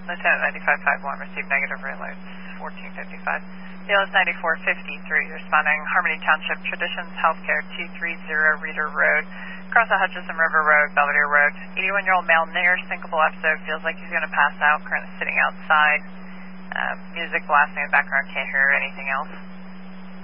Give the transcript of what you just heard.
Lieutenant 9551, received negative reloads, 1455. Deal is 9453, responding Harmony Township Traditions Healthcare 230 Reeder Road, across the Hutchison River Road, Belvedere Road. 81-year-old male near syncopal episode, feels like he's going to pass out, currently sitting outside. Music blasting in the background, can't hear anything else.